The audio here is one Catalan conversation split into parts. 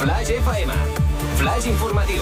Flash FM. Flash informatiu.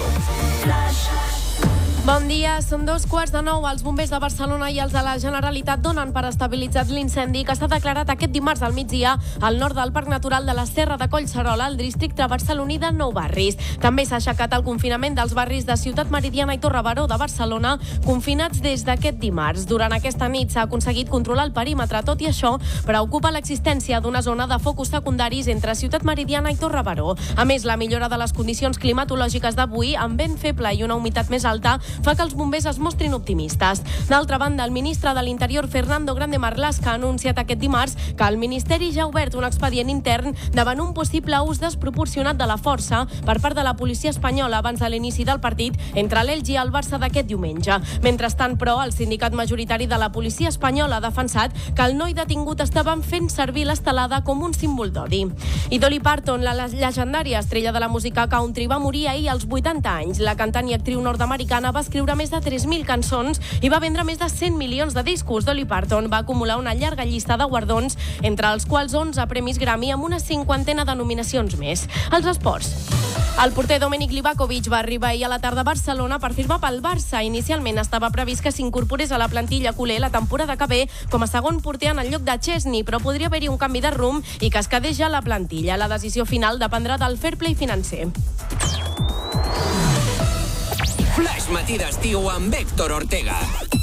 Bon dia, són 8:45. Els bombers de Barcelona i els de la Generalitat donen per estabilitzat l'incendi que s'ha declarat aquest dimarts al migdia al nord del Parc Natural de la Serra de Collserola, al districte barceloní de Nou Barris. També s'ha aixecat el confinament dels barris de Ciutat Meridiana i Torre Baró de Barcelona, confinats des d'aquest dimarts. Durant aquesta nit s'ha aconseguit controlar el perímetre. Tot i això, preocupa l'existència d'una zona de focus secundaris entre Ciutat Meridiana i Torre Baró. A més, la millora de les condicions climatològiques d'avui, amb vent feble i una humitat més alta, fa que els bombers es mostrin optimistes. D'altra banda, el ministre de l'Interior, Fernando Grande Marlaska, ha anunciat aquest dimarts que el Ministeri ja ha obert un expedient intern davant un possible ús desproporcionat de la força per part de la policia espanyola abans de l'inici del partit entre l'Elx i el Barça d'aquest diumenge. Mentrestant, però, el sindicat majoritari de la policia espanyola ha defensat que el noi detingut estava fent servir l'estelada com un símbol d'odi. I Dolly Parton, la llegendària estrella de la música country, va morir ahir als 80 anys. La cantant i actriu nord-americana va escriure més de 3.000 cançons i va vendre més de 100 milions de discos. Dolly Parton va acumular una llarga llista de guardons, entre els quals 11 premis Grammy amb una 50ena de nominacions més. Els esports. El porter Domènec Livakovic va arribar ahir a la tarda a Barcelona per firmar pel Barça. Inicialment estava previst que s'incorporés a la plantilla culer la temporada que ve com a segon porter en el lloc de Chesney, però podria haver-hi un canvi de rumb i que es quedés ja a la plantilla. La decisió final dependrà del fair play financer. Flash matí d'estiu amb Héctor Ortega.